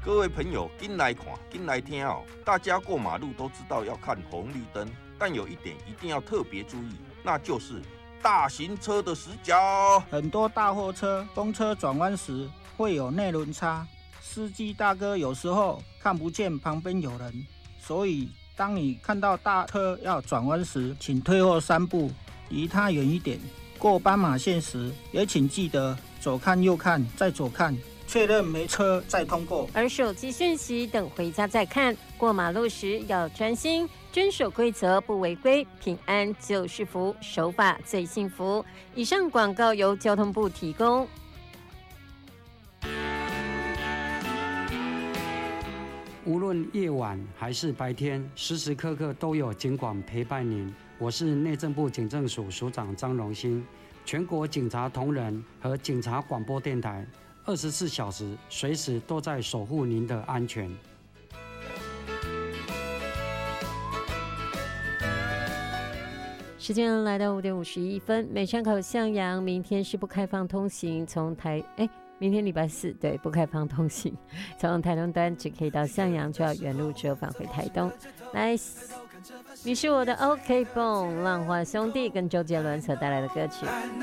各位朋友，跟来看，跟来听哦。大家过马路都知道要看红绿灯，但有一点一定要特别注意，那就是大型车的死角。 很多大货车、公车转弯时会有内轮差，司机大哥有时候看不见旁边有人，所以当你看到大车要转弯时，请退后3步，离它远一点。过斑马线时，也请记得左看右看，再左看，确认没车再通过。 而手机讯息等回家再看。过马路时要专心，遵守规则不违规，平安就是福，守法最幸福。以上广告由交通部提供。 无论夜晚还是白天，时时刻刻都有警广陪伴您。我是内政部警政署署长张荣兴，全国警察同仁和警察广播电台24小时随时都在守护您的安全。 时间来到5点51分，美山口向阳，明天是不开放通行，明天礼拜4，对，不开放通行，从台东端只可以到向阳，就要原路折返回台东。来，你是我的 OK 绷，浪花兄弟跟周杰伦所带来的歌曲。